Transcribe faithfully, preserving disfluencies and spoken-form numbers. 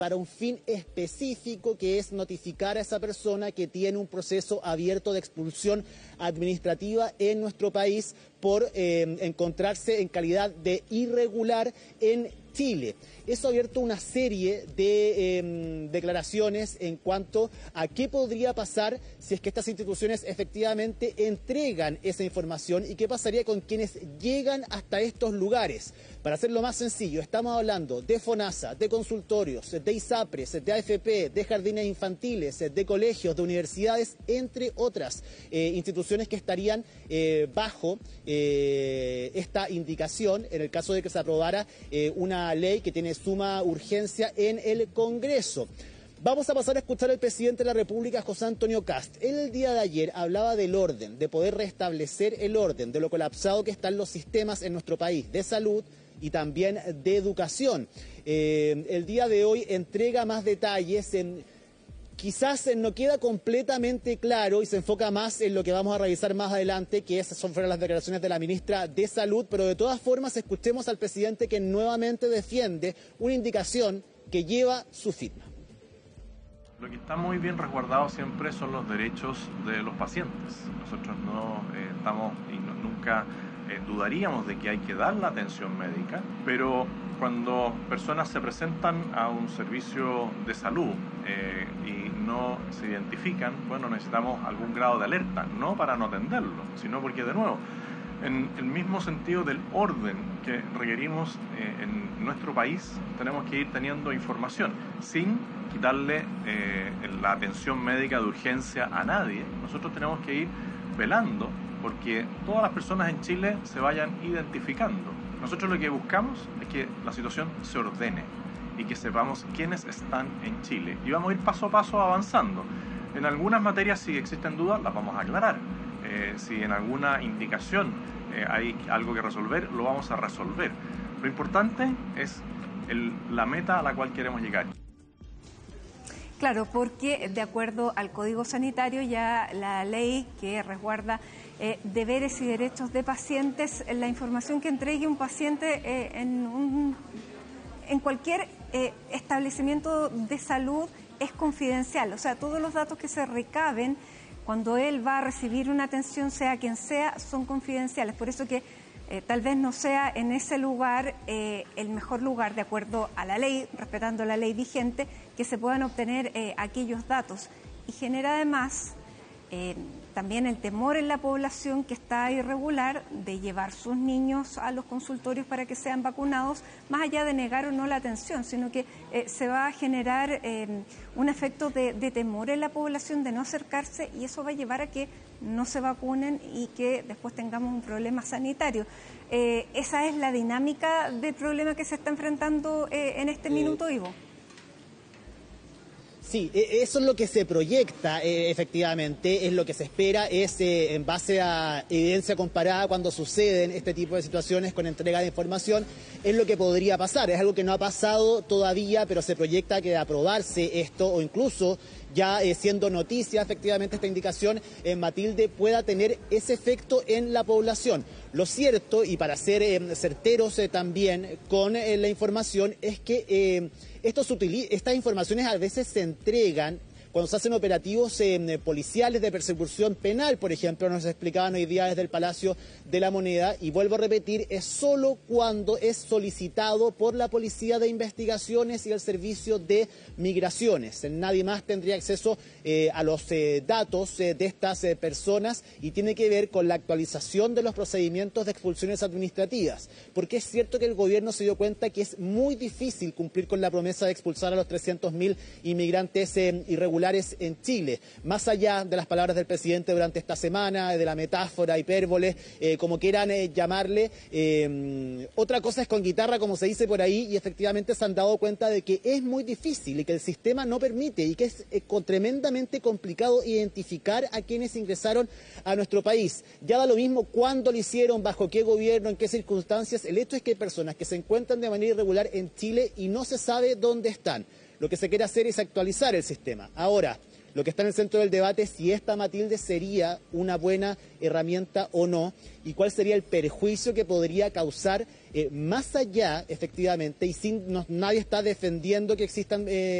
para un fin específico, que es notificar a esa persona que tiene un proceso abierto de expulsión administrativa en nuestro país por eh, encontrarse en calidad de irregular en Chile. Eso ha abierto una serie de eh, declaraciones en cuanto a qué podría pasar si es que estas instituciones efectivamente entregan esa información y qué pasaría con quienes llegan hasta estos lugares. Para hacerlo más sencillo, estamos hablando de FONASA, de consultorios, de ISAPRES, de A F P, de jardines infantiles, de colegios, de universidades, entre otras eh, instituciones que estarían eh, bajo eh, esta indicación en el caso de que se aprobara eh, una ley que tiene suma urgencia en el Congreso. Vamos a pasar a escuchar al presidente de la República, José Antonio Kast. Él el día de ayer hablaba del orden, de poder restablecer el orden, de lo colapsado que están los sistemas en nuestro país, de salud y también de educación. Eh, el día de hoy entrega más detalles en... Quizás no queda completamente claro y se enfoca más en lo que vamos a revisar más adelante, que esas son fueron las declaraciones de la ministra de Salud, pero de todas formas escuchemos al presidente que nuevamente defiende una indicación que lleva su firma. Lo que está muy bien resguardado siempre son los derechos de los pacientes. Nosotros no eh, estamos y no, nunca eh, dudaríamos de que hay que dar la atención médica, pero cuando personas se presentan a un servicio de salud eh, y no se identifican, bueno, necesitamos algún grado de alerta, no para no atenderlo, sino porque, de nuevo, en el mismo sentido del orden que requerimos eh, en nuestro país, tenemos que ir teniendo información sin quitarle eh, la atención médica de urgencia a nadie. Nosotros tenemos que ir velando porque todas las personas en Chile se vayan identificando. Nosotros lo que buscamos es que la situación se ordene y que sepamos quiénes están en Chile. Y vamos a ir paso a paso avanzando. En algunas materias, si existen dudas, las vamos a aclarar. Eh, si en alguna indicación eh, hay algo que resolver, lo vamos a resolver. Lo importante es el, la meta a la cual queremos llegar. Claro, porque de acuerdo al Código Sanitario, ya la ley que resguarda eh, deberes y derechos de pacientes, la información que entregue un paciente eh, en, un, en cualquier eh, establecimiento de salud es confidencial. O sea, todos los datos que se recaben cuando él va a recibir una atención, sea quien sea, son confidenciales. Por eso que eh, tal vez no sea en ese lugar eh, el mejor lugar, de acuerdo a la ley, respetando la ley vigente, que se puedan obtener eh, aquellos datos. Y genera además eh, también el temor en la población que está irregular de llevar sus niños a los consultorios para que sean vacunados, más allá de negar o no la atención, sino que eh, se va a generar eh, un efecto de, de temor en la población de no acercarse, y eso va a llevar a que no se vacunen y que después tengamos un problema sanitario. Eh, esa es la dinámica del problema que se está enfrentando eh, en este minuto, Ivo. Sí, eso es lo que se proyecta, eh, efectivamente, es lo que se espera, es eh, en base a evidencia comparada cuando suceden este tipo de situaciones con entrega de información, es lo que podría pasar. Es algo que no ha pasado todavía, pero se proyecta que de aprobarse esto, o incluso ya eh, siendo noticia efectivamente esta indicación, eh, Matilde, pueda tener ese efecto en la población. Lo cierto, y para ser eh, certeros eh, también con eh, la información, es que eh, estos estas informaciones a veces se entregan cuando se hacen operativos eh, policiales de persecución penal, por ejemplo, nos explicaban hoy día desde el Palacio de la Moneda, y vuelvo a repetir, es solo cuando es solicitado por la Policía de Investigaciones y el Servicio de Migraciones. Nadie más tendría acceso eh, a los eh, datos eh, de estas eh, personas, y tiene que ver con la actualización de los procedimientos de expulsiones administrativas, porque es cierto que el gobierno se dio cuenta que es muy difícil cumplir con la promesa de expulsar a los trescientos mil inmigrantes eh, irregulares en Chile, más allá de las palabras del presidente durante esta semana, de la metáfora, hipérbole, eh, como quieran eh, llamarle. Eh, otra cosa es con guitarra, como se dice por ahí, y efectivamente se han dado cuenta de que es muy difícil y que el sistema no permite, y que es eh, tremendamente complicado identificar a quienes ingresaron a nuestro país. Ya da lo mismo cuándo lo hicieron, bajo qué gobierno, en qué circunstancias. El hecho es que hay personas que se encuentran de manera irregular en Chile y no se sabe dónde están. Lo que se quiere hacer es actualizar el sistema. Ahora, lo que está en el centro del debate es si esta, Matilde, sería una buena herramienta o no, y cuál sería el perjuicio que podría causar Eh, más allá, efectivamente, y sin, no, nadie está defendiendo que existan... Eh,